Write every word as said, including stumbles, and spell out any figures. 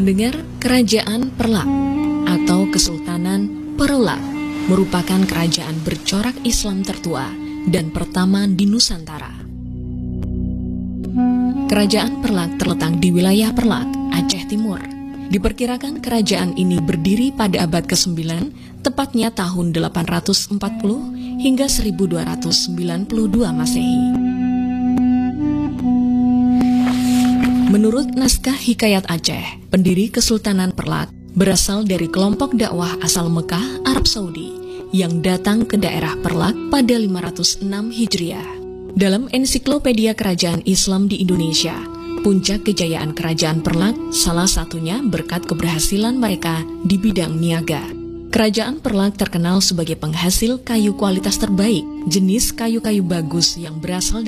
Pendengar, Kerajaan Perlak atau Kesultanan Perulak merupakan kerajaan bercorak Islam tertua dan pertama di Nusantara. Kerajaan Perlak terletak di wilayah Perlak, Aceh Timur. Diperkirakan kerajaan ini berdiri pada abad kesembilan, tepatnya tahun delapan ratus empat puluh hingga seribu dua ratus sembilan puluh dua Masehi. Menurut naskah Hikayat Aceh, pendiri Kesultanan Perlak berasal dari kelompok dakwah asal Mekah, Arab Saudi, yang datang ke daerah Perlak pada lima ratus enam Hijriah. Dalam ensiklopedia kerajaan Islam di Indonesia, puncak kejayaan kerajaan Perlak salah satunya berkat keberhasilan mereka di bidang niaga. Kerajaan Perlak terkenal sebagai penghasil kayu kualitas terbaik, jenis kayu-kayu bagus yang berasal